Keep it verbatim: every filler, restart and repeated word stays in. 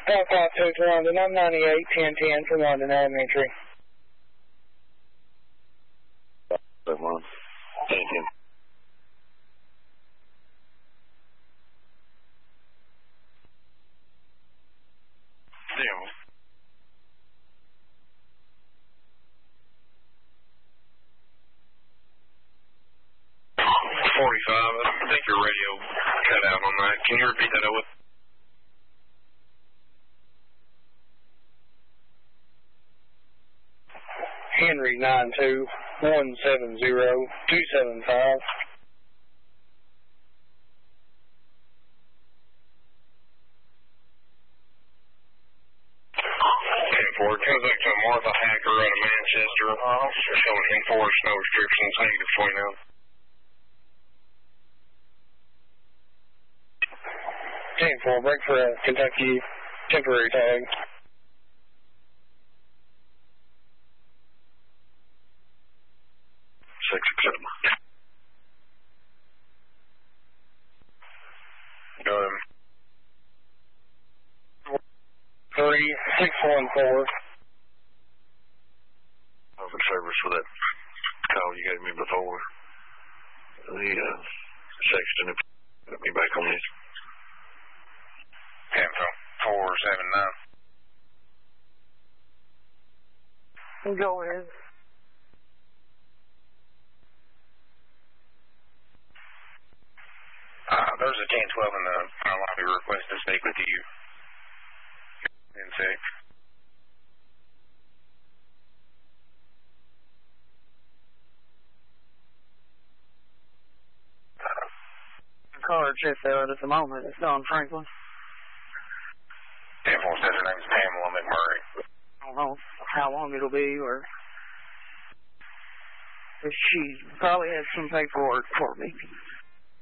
five five two to London, I'm ninety-eight, ten ten for London Elementary. Come on. Thank you. Damn. forty-five, I think your radio cut out on that. Can you repeat that over? Henry nine two one seven zero two seven five. ten four, transact to Martha Hacker out of Manchester. Uh, showing enforced no restrictions. Negative twenty-nine. ten four, break for a Kentucky temporary tag. Six, seven. Go ahead. Three six one four. Open service for that call you gave me before. The uh, sexton put me back on this. ten four seven nine. Go ahead. Uh, there's a ten twelve in the front lobby request to speak with you. In six. The car just out at the moment. It's on Franklin. ten four says her name's Pamela McMurray. I don't know how long it'll be, or if she probably has some paperwork for me.